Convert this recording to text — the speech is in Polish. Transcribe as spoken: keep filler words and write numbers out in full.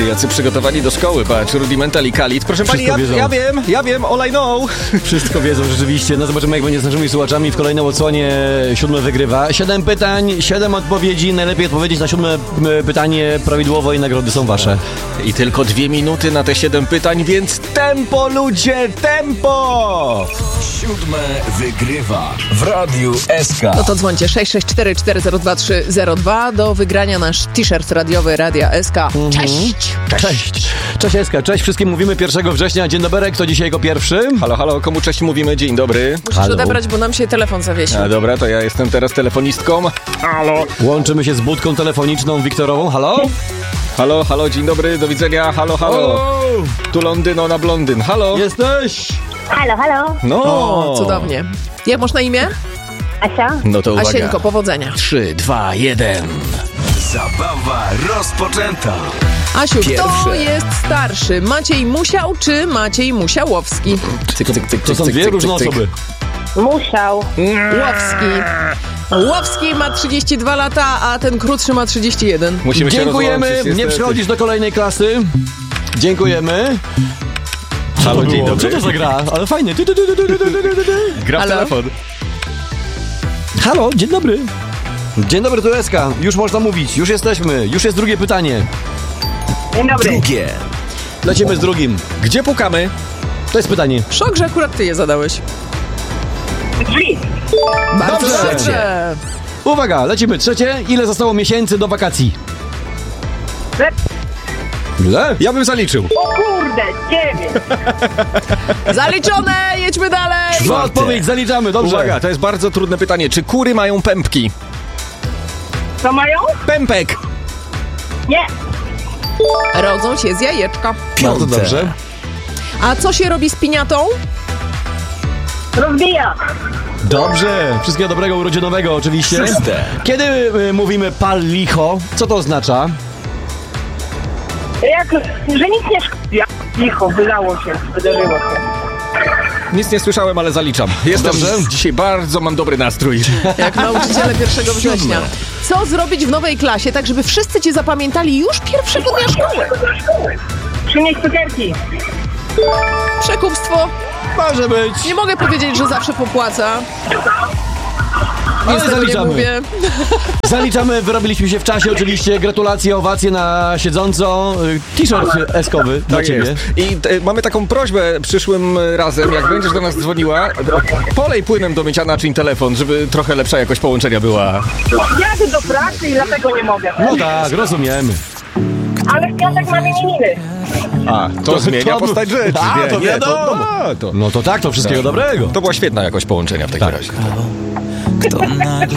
jacy przygotowani do szkoły, patrz, Rudimental i Khalid. Proszę pani, ja, ja wiem, ja wiem, all I know. Wszystko wiedzą rzeczywiście. No zobaczymy, jak będzie z naszymi słuchaczami w kolejnej odsłonie. Siódme wygrywa. Siedem pytań, siedem odpowiedzi. Najlepiej odpowiedzieć na siódme pytanie prawidłowo i nagrody są wasze. I tylko dwie minuty na te siedem pytań, więc tempo, ludzie, tempo! Siódme wygrywa w Radiu S K. No to dzwońcie sześć sześć cztery cztery zero dwa trzy zero dwa do wygrania nasz t-shirt radiowy Radia S K. Cześć! Cześć! Cześć, cześć Eska, cześć wszystkim mówimy pierwszego września. Dzień dobry, kto dzisiaj jako pierwszy? Halo, halo, komu cześć mówimy? Dzień dobry. Musisz Halo. odebrać, bo nam się telefon zawiesił. A dobra, to ja jestem teraz telefonistką. Halo. Łączymy się z budką telefoniczną Wiktorową. Halo? Halo, halo, dzień dobry, do widzenia, halo, halo. Tu Londyno na blondyn, halo. Jesteś? Halo, halo. No. O, cudownie. Jak masz na imię? Asia? No to uwaga. Asieńko, powodzenia. Trzy, dwa, jeden. Zabawa rozpoczęta. Asiu, kto Pierwsze. jest starszy? Maciej Musiał czy Maciej Musiałowski? Cyk, cyk, cyk, To są cyk, dwie cyk, różne cyk, osoby. Musiał. Łowski. Łowski ma trzydzieści dwa lata, a ten krótszy ma trzydzieści jeden. Musimy się Dziękujemy, rozłączyć, nie niestety. przechodzisz do kolejnej klasy. Dziękujemy. Halo, to dzień było? dobry. Co to za gra? Ale fajnie. Ty, ty, ty, ty, ty, ty, ty, ty, ty. Gra w Halo? telefon. Halo, dzień dobry. Dzień dobry, tu Eska. Już można mówić, już jesteśmy. Już jest drugie pytanie. Dzień dobry. Drugie. Lecimy z drugim. Gdzie pukamy? To jest pytanie. Szok, że akurat ty je zadałeś. Drzwi. Bardzo Dobrze. dobrze. Uwaga, lecimy. Trzecie. Ile zostało miesięcy do wakacji? Lep. Ile? Ja bym zaliczył. O kurde, dziewięć. Zaliczone, jedźmy dalej. Zła odpowiedź, zaliczamy, dobrze. Uwaga, to jest bardzo trudne pytanie. Czy kury mają pępki? Co mają? Pępek! Nie. Rodzą się z jajeczka. Bardzo dobrze. A co się robi z piniatą? Rozbija. Dobrze. Wszystkiego dobrego urodzinowego oczywiście. Szóste. Kiedy y, mówimy pal licho, co to oznacza? Jak, że nic nie szkodzi. Licho, wylało się, wydarzyło się. Nic nie słyszałem, ale zaliczam. Jestem Dobrze. dzisiaj bardzo mam dobry nastrój. Jak nauczyciele pierwszego września. Co zrobić w nowej klasie, tak żeby wszyscy cię zapamiętali już pierwszego dnia szkoły? Przynieść cukierki. Przekupstwo. Może być. Nie mogę powiedzieć, że zawsze popłaca. Ale Niestety nie zaliczamy. mówię. Zaliczamy, wyrobiliśmy się w czasie oczywiście. Gratulacje, owacje na siedząco. Y, T-shirt eskowy dla Tak ciebie. jest. I e, mamy taką prośbę przyszłym razem, jak będziesz do nas dzwoniła, polej płynem do mycia naczyń telefon, żeby trochę lepsza jakość połączenia była. Jadę do pracy i dlatego nie mogę. No tak, rozumiemy. Ale w piątek mamy imieniny. A, to, To- zmienia to- postać rzeczy. A, nie, to nie, wiadomo. To, a, to, No to tak, to wszystkiego dobrego. to była świetna jakość połączenia w takim razie. Kto nagle